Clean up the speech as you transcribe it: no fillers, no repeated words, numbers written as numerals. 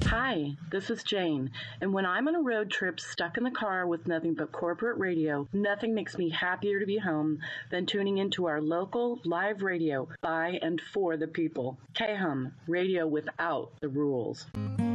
Hi, this is Jane, and when I'm on a road trip stuck in the car with nothing but corporate radio, nothing makes me happier to be home than tuning into our local live radio by and for the people. KHUM, radio without the rules.